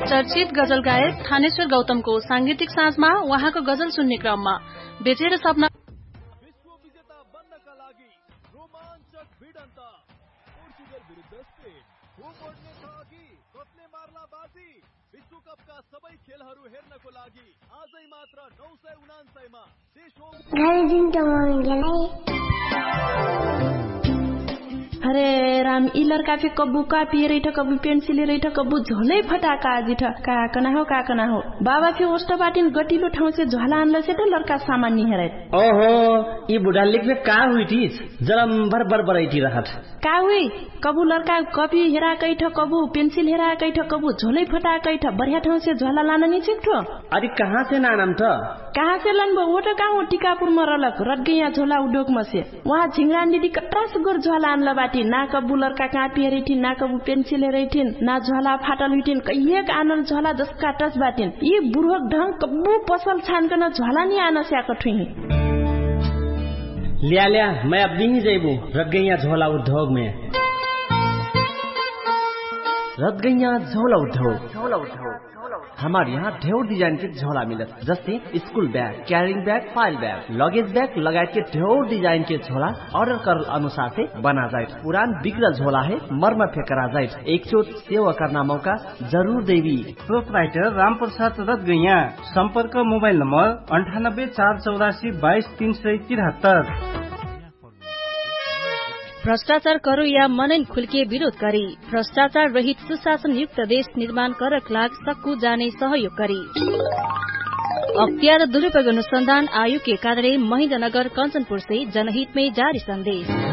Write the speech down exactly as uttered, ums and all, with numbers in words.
चर्चित गजल गायक थानेश्वर गौतमको सांगीतिक साँझमा उहाँको गजल सुन्ने क्रममा बेचेर सपना विश्वविजेता बन्नका लागि रोमाञ्चक भिडन्त पोर्चुगल विरुद्ध स्पेन को बढ्नेछ अघि कसले मार्ला बाजी विश्वकपका सबै खेलहरू हेर्नको लागि आजै मात्र नौ सय उनान्सय मा अरे राम ई लड़का पे कब्बू का पिए रही था कब्बू पेंसिल रही था कब्बू झोले फटाका आजी था का कना हो का कना हो बाबा फिर ओस्टा बाटिन गटिलो ठाउँ से झोला आनले से तो लड़का सामान्य हेरे ओहो ई बुढ़ा लिख में का हुई थी जलम भर भर बरैठी रहत का हुई कबू लड़का कॉपी हेरा कई था कबू पेंसिल हेरा कई था कबू झोले फटा कई था बढ़िया ठाउँ से झोला लाना नहीं छिकठो अरे कहाँ से नानम था कहाँ से लनबो वो तो कहाँ टीकापुर में रलक रट गया झोला उद्योग में से वहाँ झिंगरान दीदी कटरा से गोर झोला आनला बाटी ना कबू लड़का कापी रही थी ना कबू पेंसिल रही थी ना झोला फाटल हुई थी कहिए आनल झोला जसका टच बाटिन ये बुढ़क ढंग कब्बू पसल छान कर झोला नहीं आना से आकर ठुई लिया लिया मैं अब नहीं जेबू रख गई झोला उद्योग में रख गई झोला उद्योग झोला उद्योग हमारे यहाँ ढेर डिजाइन के झोला मिलत जैसे school bag carrying bag file bag luggage bag लगाए के ढेर डिजाइन के झोला ऑर्डर कर अनुसार से बना जाए पुरान बिगड़ल झोला है मर्म फेंकरा जाए एक चोट सेवा करना मौका जरूर देवी प्रोपराइटर राम प्रसाद रथ गैया संपर्क मोबाइल नंबर अंठानब्बे चार चौरासी बाईस तीन सय तिहत्तर भ्रष्टाचार करो या मनन खुलके विरोध गरी भ्रष्टाचार रहित सुशासन युक्त देश निर्माण करक लाग सक्कु जाने सहयोग गरी अख्तियार दुरुपयोग अनुसंधान आयोग के कार्यालय महेन्द्रनगर कंचनपुर से जनहित में जारी संदेश।